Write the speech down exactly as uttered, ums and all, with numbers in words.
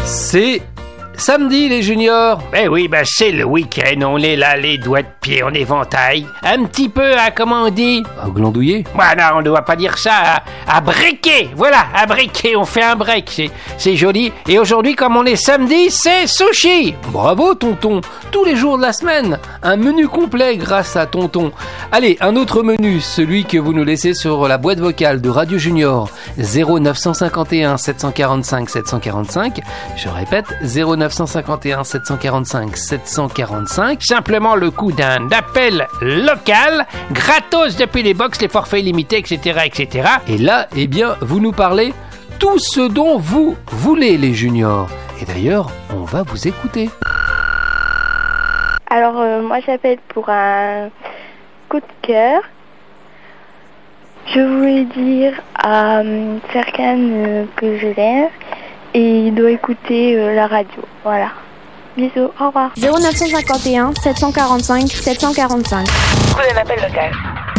C'est samedi les juniors. Eh oui, bah c'est le week-end, on est là, les doigts de pied en éventail. Un petit peu, à comment on dit ? À glandouiller ? Bah non, on ne doit pas dire ça, à, à briquer. Voilà, à briquer, on fait un break, c'est, c'est joli. Et aujourd'hui, comme on est samedi, c'est sushi. Bravo tonton, tous les jours de la semaine, un menu complet grâce à tonton. Allez, un autre menu, celui que vous nous laissez sur la boîte vocale de Radio Junior, zéro neuf cent cinquante et un sept cent quarante-cinq sept cent quarante-cinq. Je répète, zéro neuf cent cinquante et un sept cent quarante-cinq sept cent quarante-cinq. Simplement le coup d'un appel local, gratos depuis les box, les forfaits limités, et cetera, et cetera. Et là, eh bien, vous nous parlez tout ce dont vous voulez, les juniors. Et d'ailleurs, on va vous écouter. Alors, euh, moi, j'appelle pour un coup de cœur. Je voulais dire à euh, Serkan euh, que je l'aime et il doit écouter euh, la radio. Voilà. Bisous, au revoir. zéro neuf cent cinquante et un sept cent quarante-cinq sept cent quarante-cinq. Coup d'un appel local.